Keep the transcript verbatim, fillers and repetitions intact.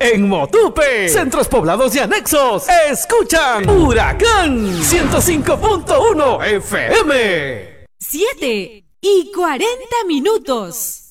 En Motupe, centros poblados y anexos, escuchan Huracán ciento cinco punto uno F M. siete y cuarenta minutos.